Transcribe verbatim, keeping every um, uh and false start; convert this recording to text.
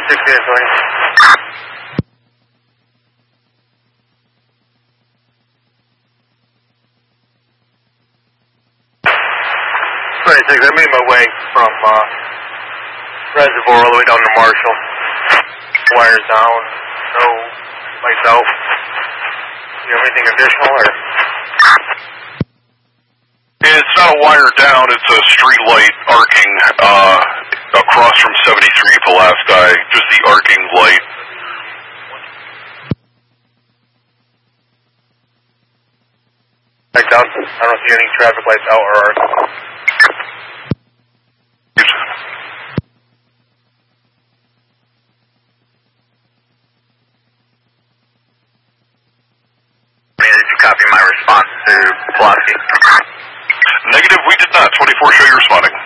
twenty-six is going. twenty-six, I made my way from uh, Reservoir all the way down to Marshall. Wires down, no lights out. You have anything additional or? It's not a wire down, it's a street light arcing uh, across from seventy-three Pulaski, just the arcing light. Lights out. I don't see any traffic lights out or arcing. Did you copy my response to Pulaski? Negative, we did not. twenty-four, show you responding.